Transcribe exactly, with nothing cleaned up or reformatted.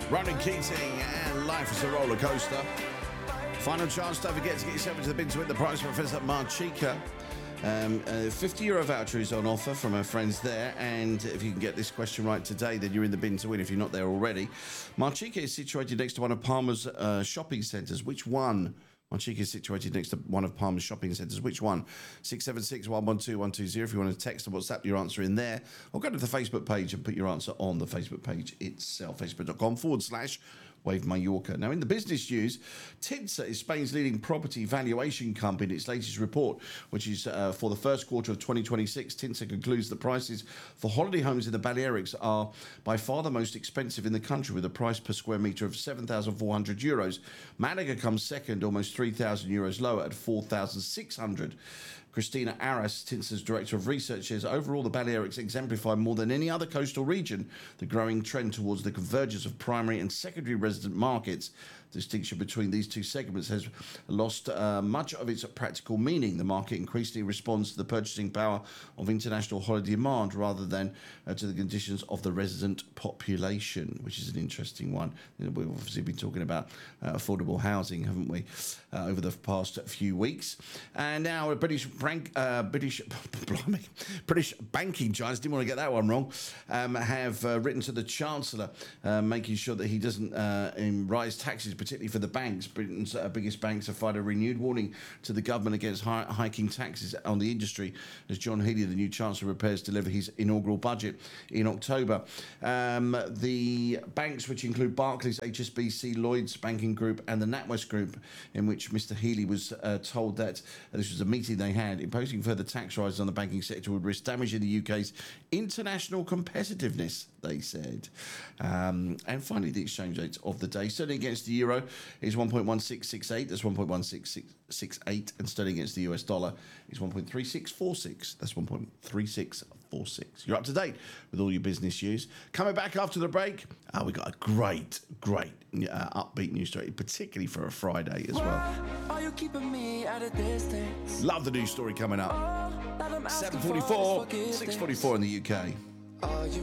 Ronan Keating and Life is a Roller Coaster. Final chance, don't forget to get yourself into the bin to win the prize for Professor Marchica. Um, a fifty euro voucher is on offer from our friends there, and if you can get this question right today, then you're in the bin to win if you're not there already. Marchica is situated next to one of Palmer's uh, shopping centres. Which one? Marchica is situated next to one of Palmer's shopping centres. Which one? six seven six, one one two, one two zero if you want to text or WhatsApp your answer in there, or go to the Facebook page and put your answer on the Facebook page itself, facebook.com forward slash Wave Mallorca. Now, in the business news, Tinsa is Spain's leading property valuation company. Its latest report, which is uh, for the first quarter of twenty twenty-six, Tinsa concludes that prices for holiday homes in the Balearics are by far the most expensive in the country, with a price per square metre of seven thousand four hundred euros. Malaga comes second, almost three thousand euros lower at four thousand six hundred. Cristina Arras, Tinsa's Director of Research, says overall the Balearics exemplify more than any other coastal region the growing trend towards the convergence of primary and secondary resident markets. The distinction between these two segments has lost uh, much of its practical meaning. The market increasingly responds to the purchasing power of international holiday demand rather than uh, to the conditions of the resident population, which is an interesting one. We've obviously been talking about uh, affordable housing, haven't we, uh, over the past few weeks. And now a British Frank, uh, British, blimey, British banking giants, didn't want to get that one wrong, um, have uh, written to the Chancellor, uh, making sure that he doesn't uh, rise taxes, particularly for the banks. Britain's uh, biggest banks have fired a renewed warning to the government against hi- hiking taxes on the industry as John Healey, the new Chancellor, prepares to deliver his inaugural budget in October. Um, the banks, which include Barclays, H S B C, Lloyds Banking Group and the NatWest Group, in which Mister Healey was uh, told that uh, this was a meeting they had, imposing further tax rises on the banking sector would risk damaging the U K's international competitiveness, they said. Um, and finally, the exchange rate of the day. Sterling against the euro is one point one six six eight. That's one point one six six eight. And sterling against the U S dollar is one point three six four six. That's one point three six four six. You're up to date with all your business news. Coming back after the break, oh, we got a great, great uh, upbeat news story, particularly for a Friday as well. Are you keeping me at a distance? Love the news story coming up. seven seven forty-four, six forty-four in the U K. Are you